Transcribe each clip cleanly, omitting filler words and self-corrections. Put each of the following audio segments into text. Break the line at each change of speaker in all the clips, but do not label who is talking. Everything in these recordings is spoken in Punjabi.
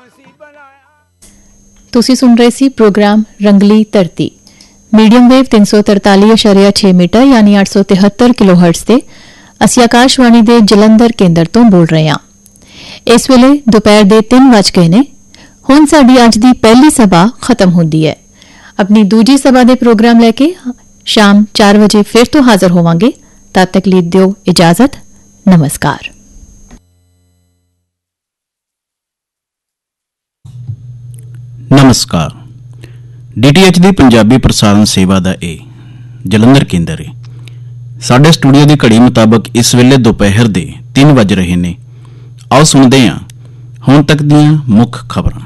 ਤੁਸੀਂ ਸੁਣ ਰਹੇ ਸੀ ਪ੍ਰੋਗਰਾਮ ਰੰਗਲੀ ਧਰਤੀ ਮੀਡੀਅਮ ਵੇਵ 343.6 ਮੀਟਰ ਯਾਨੀ 873 ਕਿਲੋਹਰਟਜ਼ ਤੇ ਅਸੀਂ ਆਕਾਸ਼ਵਾਣੀ ਦੇ ਜਲੰਧਰ ਕੇਂਦਰ ਤੋਂ ਬੋਲ ਰਹੇ ਹਾਂ। ਇਸ ਵੇਲੇ ਦੁਪਹਿਰ ਦੇ 3 ਵੱਜ ਗਏ ਨੇ। ਹੁਣ ਸਾਡੀ ਅੱਜ ਦੀ ਪਹਿਲੀ ਸਭਾ ਖਤਮ ਹੁੰਦੀ ਹੈ। ਆਪਣੀ ਦੂਜੀ ਸਭਾ ਦੇ ਪ੍ਰੋਗਰਾਮ ਲੈ ਕੇ ਸ਼ਾਮ 4 ਵਜੇ ਫਿਰ ਤੋਂ ਹਾਜ਼ਰ ਹੋਵਾਂਗੇ। ਤਦ ਤੱਕ ਲਈ ਦਿਓ ਇਜਾਜ਼ਤ। ਨਮਸਕਾਰ।
ਨਮਸਕਾਰ। DTH ਦੀ ਪੰਜਾਬੀ ਪ੍ਰਸਾਰਣ ਸੇਵਾ ਦਾ ਇਹ ਜਲੰਧਰ ਕੇਂਦਰ ਹੈ। ਸਾਡੇ ਸਟੂਡੀਓ ਦੀ ਘੜੀ ਮੁਤਾਬਕ ਇਸ ਵੇਲੇ ਦੁਪਹਿਰ ਦੇ 3 ਵੱਜ ਰਹੇ ਨੇ। ਆਓ ਸੁਣਦੇ ਹਾਂ ਹੁਣ ਤੱਕ ਦੀਆਂ ਮੁੱਖ ਖਬਰਾਂ।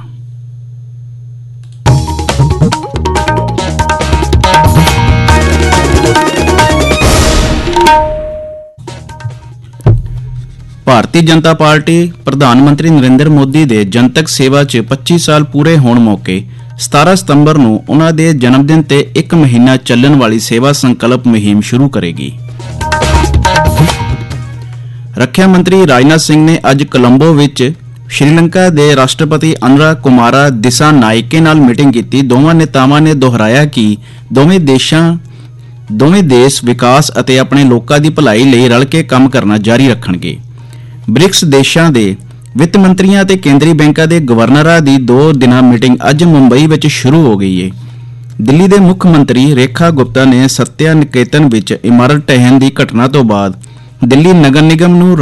ਭਾਰਤੀ ਜਨਤਾ ਪਾਰਟੀ ਪ੍ਰਧਾਨ ਮੰਤਰੀ ਨਰਿੰਦਰ ਮੋਦੀ ਦੇ ਜਨਤਕ ਸੇਵਾ 'ਚ 25 ਸਾਲ ਪੂਰੇ ਹੋਣ ਮੌਕੇ 17 ਸਤੰਬਰ ਨੂੰ ਉਨ੍ਹਾਂ ਦੇ ਜਨਮਦਿਨ ਤੇ 1 ਮਹੀਨਾ ਚੱਲਣ ਵਾਲੀ ਸੇਵਾ ਸੰਕਲਪ ਮੁਹਿੰਮ ਸ਼ੁਰੂ ਕਰੇਗੀ। ਰੱਖਿਆ ਮੰਤਰੀ ਰਾਜਨਾਥ ਸਿੰਘ ਨੇ ਅੱਜ ਕੋਲੰਬੋ ਵਿੱਚ ਸ਼੍ਰੀਲੰਕਾ ਦੇ ਰਾਸ਼ਟਰਪਤੀ ਅਨੁਰਾ ਕੁਮਾਰਾ ਦਿਸਾ ਨਾਇਕੇ ਨਾਲ ਮੀਟਿੰਗ ਕੀਤੀ। ਦੋਵਾਂ ਨੇਤਾਵਾਂ ਨੇ ਦੁਹਰਾਇਆ ਕਿ ਦੋਵੇਂ ਦੇਸ਼ ਵਿਕਾਸ ਅਤੇ ਆਪਣੇ ਲੋਕਾਂ ਦੀ ਭਲਾਈ ਲਈ ਰਲ ਕੇ ਕੰਮ ਕਰਨਾ ਜਾਰੀ ਰੱਖਣਗੇ। ਬ੍ਰਿਕਸ ਦੇਸ਼ਾਂ ਦੇ ਵਿੱਤ ਮੰਤਰੀਆਂ ਅਤੇ ਕੇਂਦਰੀ ਬੈਂਕਾਂ ਦੇ ਗਵਰਨਰਾਂ ਦੀ 2 ਦਿਨਾਂ ਮੀਟਿੰਗ ਅੱਜ ਮੁੰਬਈ ਵਿੱਚ ਸ਼ੁਰੂ ਹੋ ਗਈ ਹੈ। ਦਿੱਲੀ ਦੇ ਮੁੱਖ ਮੰਤਰੀ ਰੇਖਾ ਗੁਪਤਾ ਨੇ ਸਤਿਆ ਨਿਕੇਤਨ ਵਿੱਚ ਇਮਾਰਤ ਢਹਿਣ ਦੀ ਘਟਨਾ ਤੋਂ ਬਾਅਦ ਦਿੱਲੀ ਨਗਰ ਨਿਗਮ ਨੂੰ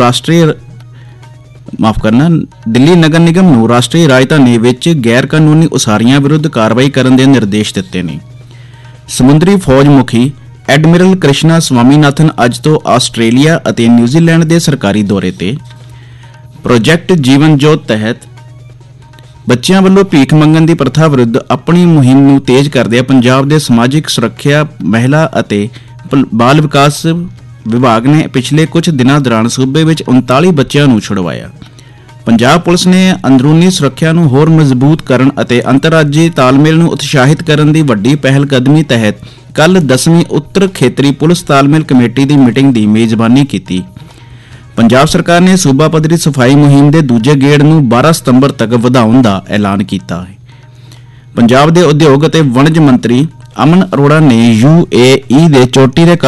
ਰਾਸ਼ਟਰੀ ਰਾਜਧਾਨੀ ਵਿੱਚ ਗੈਰ ਕਾਨੂੰਨੀ ਉਸਾਰੀਆਂ ਵਿਰੁੱਧ ਕਾਰਵਾਈ ਕਰਨ ਦੇ ਨਿਰਦੇਸ਼ ਦਿੱਤੇ ਨੇ। ਸਮੁੰਦਰੀ ਫੌਜ ਮੁਖੀ ਐਡਮਿਰਲ ਕ੍ਰਿਸ਼ਨਾ ਸਵਾਮੀਨਾਥਨ ਅੱਜ ਤੋਂ ਆਸਟ੍ਰੇਲੀਆ ਅਤੇ ਨਿਊਜ਼ੀਲੈਂਡ ਦੇ ਸਰਕਾਰੀ ਦੌਰੇ ਤੇ। ਪ੍ਰੋਜੈਕਟ ਜੀਵਨ ਜੋਤ ਤਹਿਤ ਬੱਚਿਆਂ ਵੱਲੋਂ ਭੀਖ ਮੰਗਣ ਦੀ ਪ੍ਰਥਾ ਵਿਰੁੱਧ ਆਪਣੀ ਮੁਹਿੰਮ ਨੂੰ ਤੇਜ਼ ਕਰਦਿਆਂ ਪੰਜਾਬ ਦੇ ਸਮਾਜਿਕ ਸੁਰੱਖਿਆ, ਮਹਿਲਾ ਅਤੇ ਬਾਲ ਵਿਕਾਸ ਵਿਭਾਗ ਨੇ ਪਿਛਲੇ ਕੁਝ ਦਿਨਾਂ ਦੌਰਾਨ ਸੂਬੇ ਵਿੱਚ 39 ਬੱਚਿਆਂ ਨੂੰ ਛੁਡਵਾਇਆ। ਪੰਜਾਬ ਪੁਲਿਸ ਨੇ ਅੰਦਰੂਨੀ ਸੁਰੱਖਿਆ ਨੂੰ ਹੋਰ ਮਜ਼ਬੂਤ ਕਰਨ ਅਤੇ ਅੰਤਰਰਾਜੀ ਤਾਲਮੇਲ ਨੂੰ ਉਤਸ਼ਾਹਿਤ ਕਰਨ ਦੀ ਵੱਡੀ ਪਹਿਲ ਕਦਮੀ ਤਹਿਤ ਕੱਲ੍ਹ 10ਵੀਂ ਉੱਤਰ ਖੇਤਰੀ ਪੁਲਿਸ ਤਾਲਮੇਲ ਕਮੇਟੀ ਦੀ ਮੀਟਿੰਗ ਦੀ ਮੇਜ਼ਬਾਨੀ ਕੀਤੀ। ਪੰਜਾਬ ਸਰਕਾਰ ਨੇ ਸੂਬਾ ਪੱਧਰੀ ਸਫਾਈ ਮੁਹਿੰਮ ਦੇ ਦੂਜੇ ਗੇੜ ਨੂੰ 12 ਸਤੰਬਰ ਤੱਕ ਵਧਾਉਣ ਦਾ ਐਲਾਨ ਕੀਤਾ ਹੈ। ਪੰਜਾਬ ਦੇ ਉਦਯੋਗ ਅਤੇ ਵਣਜ ਮੰਤਰੀ ਅਮਨ ਅਰੋੜਾ ਨੇ UAE ਦੇ ਚੋਟੀ ਦੇ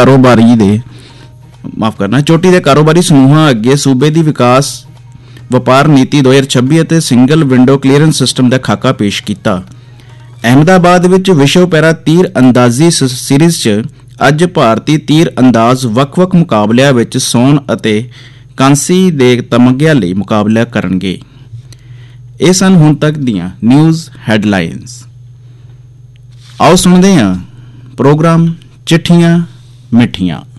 ਕਾਰੋਬਾਰੀ ਸਮੂਹਾਂ ਅੱਗੇ ਸੂਬੇ ਦੀ ਵਿਕਾਸ ਵਪਾਰ ਨੀਤੀ 2026 ਅਤੇ ਸਿੰਗਲ ਵਿੰਡੋ ਕਲੀਅਰੈਂਸ ਸਿਸਟਮ ਦਾ ਖਾਕਾ ਪੇਸ਼ ਕੀਤਾ। ਅਹਿਮਦਾਬਾਦ ਵਿੱਚ ਵਿਸ਼ਵ ਪੈਰਾ ਤੀਰ ਅੰਦਾਜ਼ੀ ਸੀਰੀਜ਼ 'ਚ ਅੱਜ ਭਾਰਤੀ ਤੀਰ ਅੰਦਾਜ਼ ਵੱਖ-ਵੱਖ ਮੁਕਾਬਲਿਆਂ ਵਿੱਚ ਸੋਨ ਅਤੇ ਕਾਂਸੀ ਦੇ ਤਮਗਿਆਂ ਲਈ ਮੁਕਾਬਲਾ ਕਰਨਗੇ। ਇਹ ਸਨ ਹੁਣ ਤੱਕ ਦੀਆਂ ਨਿਊਜ਼ ਹੈਡਲਾਈਨਸ। ਆਓ ਸੁਣਦੇ ਹਾਂ ਪ੍ਰੋਗਰਾਮ ਚਿੱਠੀਆਂ ਮਿੱਠੀਆਂ।